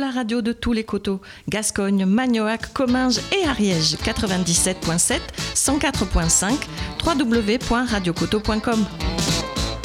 la radio de tous les coteaux. Gascogne, Magnoac, Comminges et Ariège. 97.7, 104.5, www.radiocoteau.com.